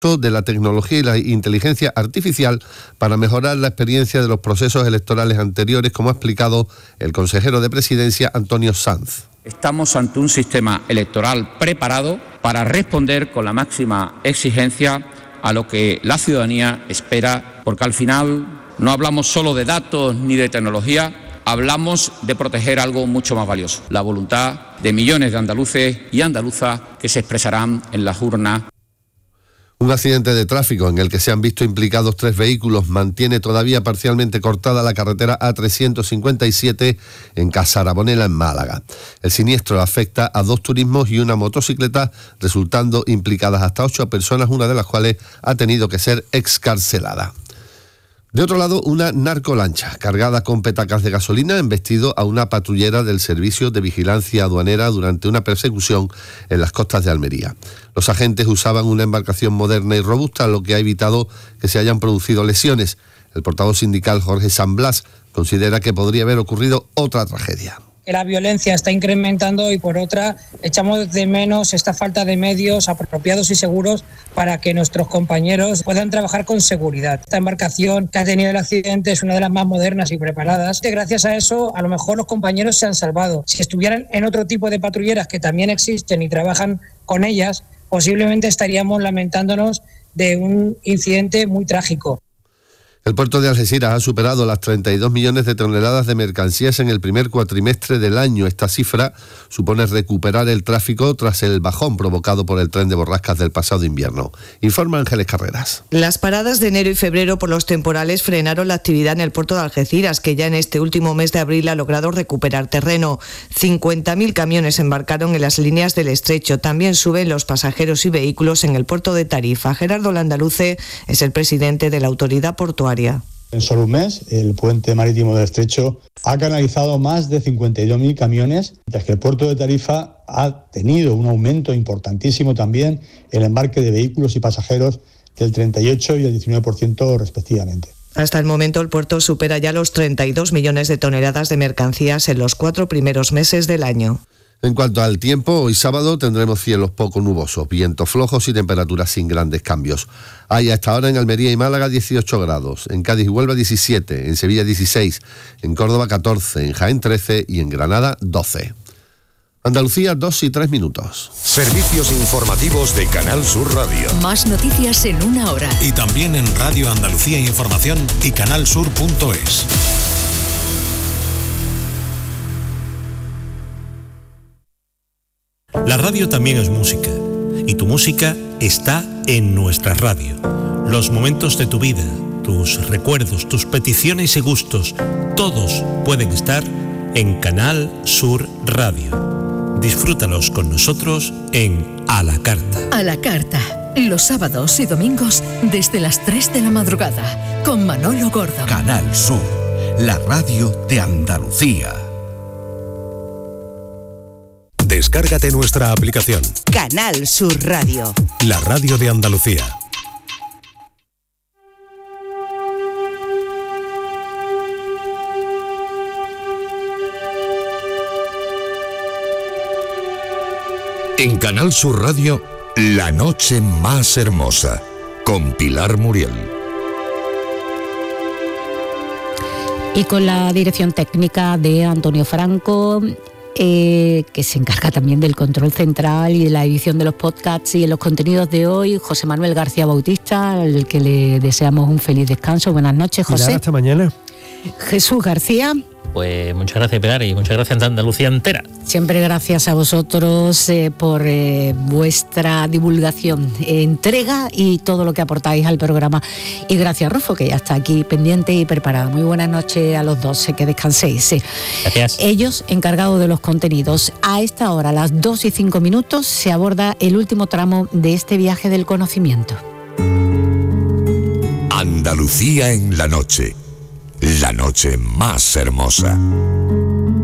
de la tecnología y la inteligencia artificial para mejorar la experiencia de los procesos electorales anteriores, como ha explicado el consejero de Presidencia, Antonio Sanz. Estamos ante un sistema electoral preparado para responder con la máxima exigencia a lo que la ciudadanía espera, porque al final no hablamos solo de datos ni de tecnología, hablamos de proteger algo mucho más valioso, la voluntad de millones de andaluces y andaluzas que se expresarán en las urnas. Un accidente de tráfico en el que se han visto implicados 3 vehículos mantiene todavía parcialmente cortada la carretera A357 en Casarabonela, en Málaga. El siniestro afecta a 2 turismos y una motocicleta, resultando implicadas hasta 8 personas, una de las cuales ha tenido que ser excarcelada. De otro lado, una narcolancha cargada con petacas de gasolina ha embestido a una patrullera del Servicio de Vigilancia Aduanera durante una persecución en las costas de Almería. Los agentes usaban una embarcación moderna y robusta, lo que ha evitado que se hayan producido lesiones. El portavoz sindical Jorge San Blas considera que podría haber ocurrido otra tragedia. Que la violencia está incrementando y por otra echamos de menos esta falta de medios apropiados y seguros para que nuestros compañeros puedan trabajar con seguridad. Esta embarcación que ha tenido el accidente es una de las más modernas y preparadas. Gracias a eso, a lo mejor los compañeros se han salvado. Si estuvieran en otro tipo de patrulleras que también existen y trabajan con ellas, posiblemente estaríamos lamentándonos de un incidente muy trágico. El puerto de Algeciras ha superado las 32 millones de toneladas de mercancías en el primer cuatrimestre del año. Esta cifra supone recuperar el tráfico tras el bajón provocado por el tren de borrascas del pasado invierno. Informa Ángeles Carreras. Las paradas de enero y febrero por los temporales frenaron la actividad en el puerto de Algeciras, que ya en este último mes de abril ha logrado recuperar terreno. 50.000 camiones embarcaron en las líneas del estrecho. También suben los pasajeros y vehículos en el puerto de Tarifa. Gerardo Landaluce es el presidente de la autoridad portuaria. En solo un mes, el puente marítimo del Estrecho ha canalizado más de 52.000 camiones, mientras que el puerto de Tarifa ha tenido un aumento importantísimo también en el embarque de vehículos y pasajeros del 38 y el 19% respectivamente. Hasta el momento el puerto supera ya los 32 millones de toneladas de mercancías en los 4 primeros meses del año. En cuanto al tiempo, hoy sábado tendremos cielos poco nubosos, vientos flojos y temperaturas sin grandes cambios. Hay a esta hora en Almería y Málaga 18 grados, en Cádiz y Huelva 17, en Sevilla 16, en Córdoba 14, en Jaén 13 y en Granada 12. Andalucía, 2:03. Servicios informativos de Canal Sur Radio. Más noticias en una hora. Y también en Radio Andalucía Información y canalsur.es. La radio también es música, y tu música está en nuestra radio. Los momentos de tu vida, tus recuerdos, tus peticiones y gustos, todos pueden estar en Canal Sur Radio. Disfrútalos con nosotros en A la Carta. A la Carta, los sábados y domingos desde las 3 de la madrugada, con Manolo Gordo. Canal Sur, la radio de Andalucía. Descárgate nuestra aplicación. Canal Sur Radio. La radio de Andalucía. En Canal Sur Radio, La Noche Más Hermosa, con Pilar Muriel. Y con la dirección técnica de Antonio Franco, que se encarga también del control central y de la edición de los podcasts y de los contenidos de hoy, José Manuel García Bautista, al que le deseamos un feliz descanso. Buenas noches, José. Pilar, hasta mañana. Jesús García. Pues muchas gracias, Pilar, y muchas gracias a Andalucía entera. Siempre gracias a vosotros por vuestra divulgación, entrega y todo lo que aportáis al programa. Y gracias, Rufo, que ya está aquí pendiente y preparado. Muy buenas noches a los dos, que descanséis. Gracias. Ellos encargados de los contenidos. A esta hora, a las 2:05, se aborda el último tramo de este viaje del conocimiento. Andalucía en la noche más hermosa.